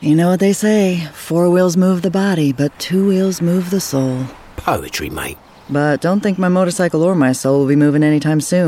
You know what they say, 4 wheels move the body, but 2 wheels move the soul. Poetry, mate. But don't think my motorcycle or my soul will be moving anytime soon.